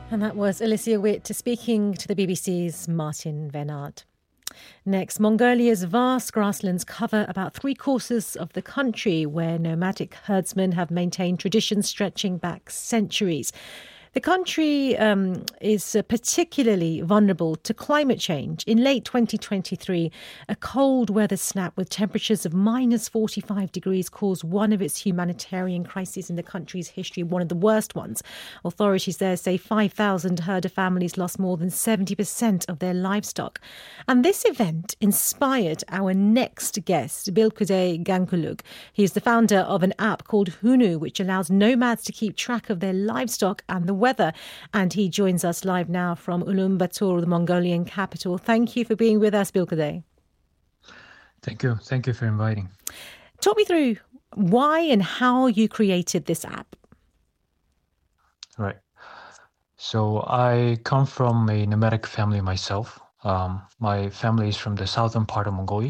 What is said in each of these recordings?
And that was Alicia Witt speaking to the BBC's Martin Venard. Next, Mongolia's vast grasslands cover about three-quarters of the country, where nomadic herdsmen have maintained traditions stretching back centuries. The country is particularly vulnerable to climate change. In late 2023, a cold weather snap with temperatures of minus 45 degrees caused one of its humanitarian crises in the country's history, one of the worst ones. Authorities there say 5,000 herder families lost more than 70% of their livestock. And this event inspired our next guest, Bilquday Gankulug. He's the founder of an app called Hunu, which allows nomads to keep track of their livestock and the weather. And he joins us live now from Ulaanbaatar, the Mongolian capital. Thank you for being with us, Bilquday. Thank you. Thank you for inviting. Talk me through why and how you created this app. Right. So I come from a nomadic family myself. My family is from the southern part of Mongolia.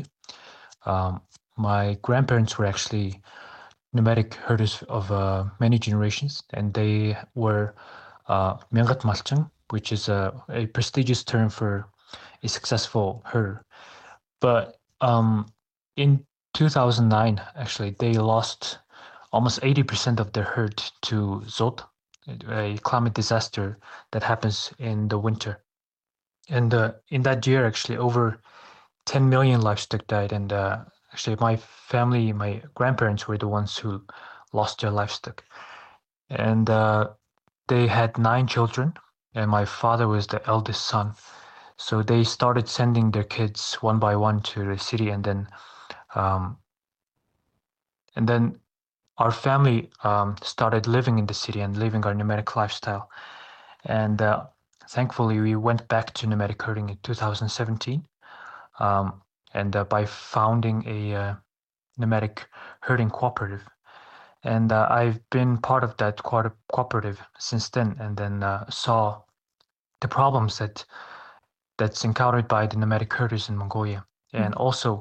My grandparents were actually nomadic herders of many generations, and they were Myangat Malchung, which is a prestigious term for a successful herder. But in 2009, actually, they lost almost 80% of their herd to Zot, a climate disaster that happens in the winter. And in that year, actually, over 10 million livestock died. And actually, my family, my grandparents were the ones who lost their livestock. And they had 9 children, and my father was the eldest son. So they started sending their kids one by one to the city, and then our family started living in the city and living our nomadic lifestyle. And thankfully, we went back to nomadic herding in 2017, and by founding a nomadic herding cooperative. And I've been part of that cooperative since then, and then saw the problems that's encountered by the nomadic herders in Mongolia. And also,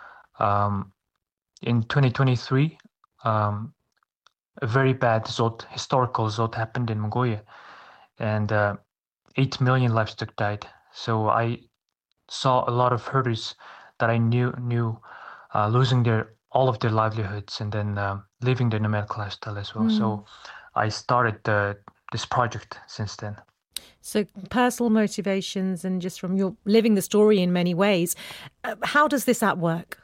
in 2023, a very bad historical Zot happened in Mongolia, and 8 million livestock died. So I saw a lot of herders that I knew losing all of their livelihoods, and then living their nomadic lifestyle as well. So I started this project since then. So personal motivations and just from your living the story in many ways. How does this app work?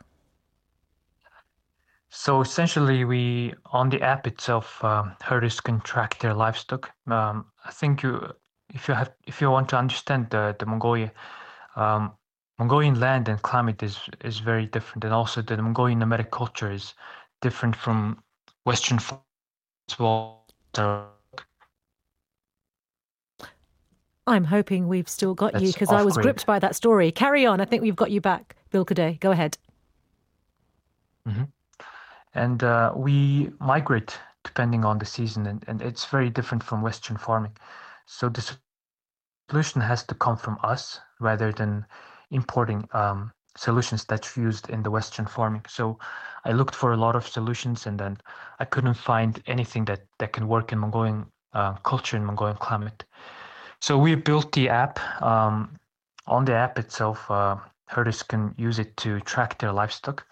So essentially, on the app itself, herders can track their livestock. I think if you want to understand the Mongolia, Mongolian land and climate is very different, and also the Mongolian nomadic culture is different from Western as well. I'm hoping we've still got you, because I was gripped by that story. Carry on. I think we've got you back, Bilquday. Go ahead. Mm-hmm. And we migrate depending on the season, and it's very different from Western farming. So the solution has to come from us rather than importing solutions that's used in the Western farming. So I looked for a lot of solutions, and then I couldn't find anything that can work in Mongolian culture and Mongolian climate. So we built the app. On the app itself, herders can use it to track their livestock.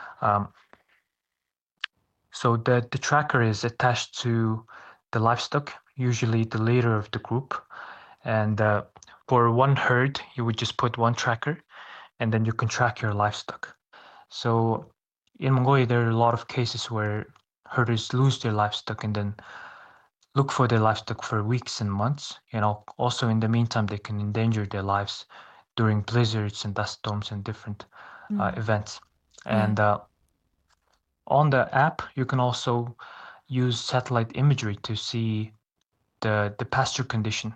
So the tracker is attached to the livestock, usually the leader of the group. And for one herd, you would just put one tracker, and then you can track your livestock. So in Mongolia, there are a lot of cases where herders lose their livestock and then look for their livestock for weeks and months. Also in the meantime, they can endanger their lives during blizzards and dust storms and different events. And on the app, you can also use satellite imagery to see the pasture condition